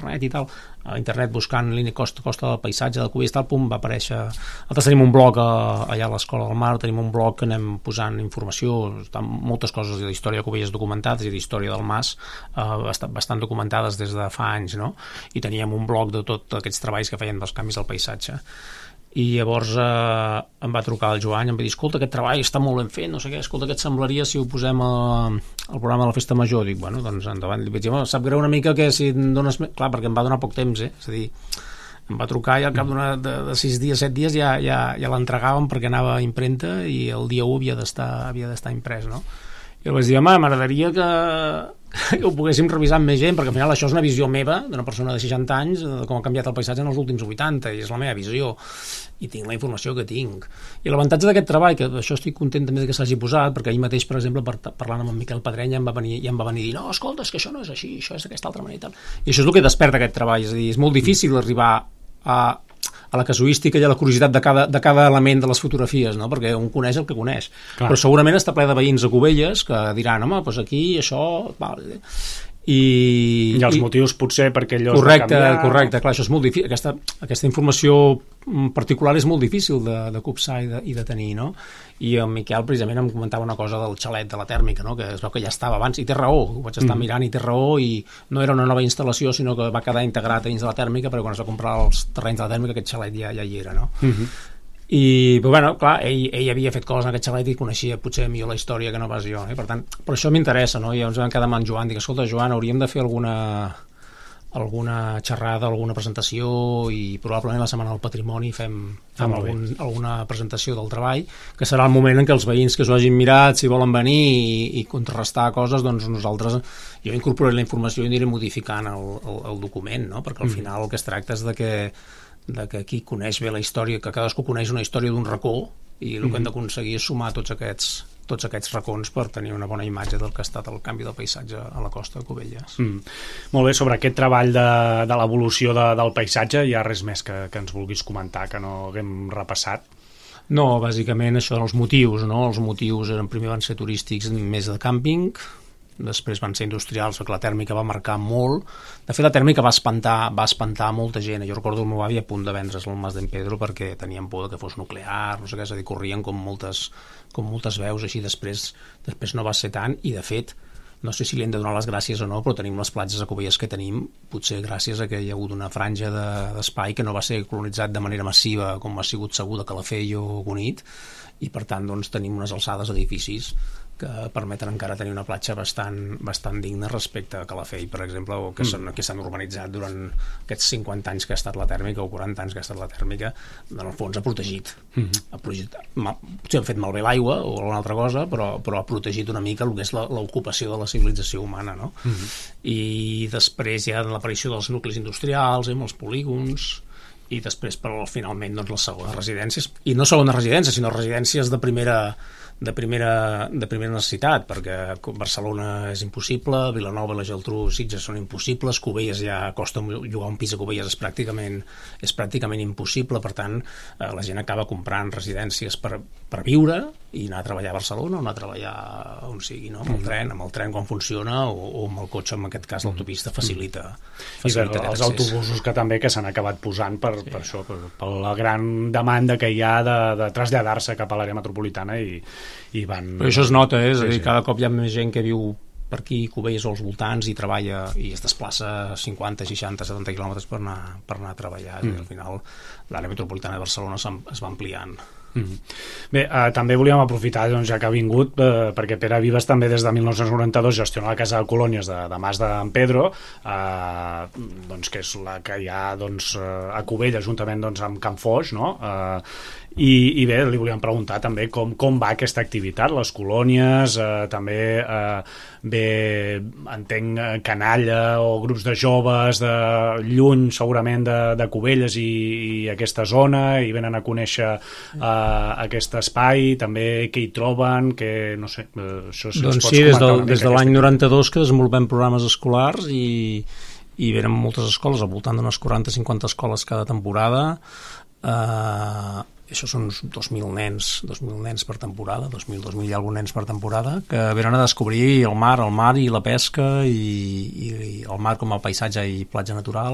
internet i tal, a internet buscant línia costa del paisatge de Cubelles, tal, pum, va aparèixer. Nosaltres tenim un blog allà a l'Escola del Mar, tenim un blog que anem posant informació, estan moltes coses de la història de Cubelles documentades i de història del Mas bastant documentades des de fa anys, no? I teníem un blog de tots aquests treballs que feien dels canvis del paisatge. I llavors em va trucar el Joan i em va dir, escolta, aquest treball està molt ben fet, no sé què, escolta, què et semblaria si ho posem al programa de la Festa Major? Dic, bueno, doncs endavant. Li vaig dir, bueno, sap greu una mica que si em dones... Clar, perquè em va donar poc temps, és a dir, em va trucar i al cap de 6 dies, 7 dies ja l'entregàvem perquè anava a impremta i el dia 1 havia d'estar imprès, no? I el vaig dir, home, m'agradaria que ho poguéssim revisar amb més gent, perquè al final això és una visió meva d'una persona de 60 anys de com ha canviat el paisatge en els últims 80 i és la meva visió i tinc la informació que tinc. I l'avantatge d'aquest treball, que això estic content també que s'hagi posat, perquè ahir mateix, per exemple, parlant amb en Miquel Pedrenya em va venir a dir, no, escolta, és que això no és així, això és d'aquesta altra manera i tal. I això és el que desperta aquest treball, és a dir, és molt difícil arribar a la casuística i a la curiositat de cada element de les fotografies, no? Perquè un coneix el que coneix. Clar. Però segurament està ple de veïns a Cubelles que diran, home, doncs aquí això... I els motius potser perquè allò correcte, clar, això és molt difícil, aquesta informació particular és molt difícil de copsar i de tenir, no? I en Miquel precisament em comentava una cosa del xalet de la tèrmica, no? Que es veu que ja estava abans, i té raó, ho vaig estar mirant i té raó, i no era una nova instal·lació sinó que va quedar integrat dins de la tèrmica, perquè quan es va comprar els terrenys de la tèrmica aquest xalet ja hi era, no? I, però bueno, clar, ell havia fet coses en aquest xalet i coneixia potser millor la història que no pas jo, no? I per tant, per això m'interessa, no? I llavors vam quedar amb en Joan, dic, escolta, Joan, hauríem de fer alguna xerrada, alguna presentació, i probablement la Setmana del Patrimoni fem alguna presentació del treball, que serà el moment en què els veïns que s'ho hagin mirat, si volen venir i contrarrestar coses, doncs nosaltres, jo incorporaré la informació i aniré modificant el document, no? Perquè al final el que es tracta és de que qui coneix bé la història, que cadascú coneix una història d'un racó, i el que hem d'aconseguir és sumar tots aquests racons per tenir una bona imatge del que ha estat el canvi del paisatge a la costa de Cubelles. Molt bé, sobre aquest treball de l'evolució del paisatge hi ha res més que ens vulguis comentar, que no haguem repassat? No, bàsicament això eren els motius, no? Els motius primer van ser turístics, més de càmping, després van ser industrials, perquè la tèrmica va marcar molt. De fet, la tèrmica va espantar molta gent. Jo recordo el meu avi a punt de vendre's el Mas d'en Pedro perquè tenien por que fos nuclear, no sé què, és a dir, corrien com moltes veus així. Després no va ser tant, i de fet no sé si li hem de donar les gràcies o no, però tenim les platges a Cubelles que tenim, potser gràcies a que hi ha hagut una franja d'espai que no va ser colonitzat de manera massiva com ha sigut segur de Calafell o Cunit, i per tant doncs, tenim unes alçades d'edificis que permeten encara tenir una platja bastant digna respecte a Calafell, per exemple, o que s'han urbanitzat durant aquests 50 anys que ha estat la tèrmica, o 40 anys que ha estat la tèrmica. En el fons ha protegit. Potser han fet malbé l'aigua o alguna altra cosa, però ha protegit una mica el que és l'ocupació de la civilització humana, no? I després hi ha l'aparició dels nuclis industrials, amb els polígons, i després finalment doncs, les segones residències, i no segones residències sinó residències de primera necessitat, perquè Barcelona és impossible, Vilanova i la Geltrú, Sitges són impossibles, Cubelles ja costa llogar un pis a Cubelles, és pràcticament impossible. Per tant la gent acaba comprant residències per viure i anar a treballar a Barcelona o anar a treballar on sigui, no? Amb el tren quan funciona, o amb el cotxe, en aquest cas l'autopista facilita els autobusos que també que s'han acabat posant per això, per la gran demanda que hi ha de traslladar-se cap a l'àrea metropolitana, i van... Però això es nota, és a dir, cada cop hi ha més gent que viu per aquí, Cubelles o als voltants, i treballa i es desplaça 50, 60, 70 quilòmetres per anar a treballar. Al final l'àrea metropolitana de Barcelona es va ampliant. Bé, també volíem aprofitar, doncs, ja que ha vingut, perquè Pere Vives també des de 1992 gestiona la Casa de Colònies de Mas d'en Pedro, doncs, que és la que hi ha a Cubelles juntament amb Can Foix, no? I bé, li volíem preguntar també com va aquesta activitat, les colònies, també bé, entenc, canalla o grups de joves de lluny segurament de Cubelles i aquesta zona, i venen a conèixer aquest espai, també què hi troben, que no sé, això doncs sí, des de l'any 92 que desenvolupem programes escolars i venen moltes escoles, al voltant d'unes 40-50 escoles cada temporada. Això són uns 2.000 nens per temporada, 2.000 i alguns nens per temporada, que venen a descobrir el mar i la pesca, i el mar com a paisatge i platja natural,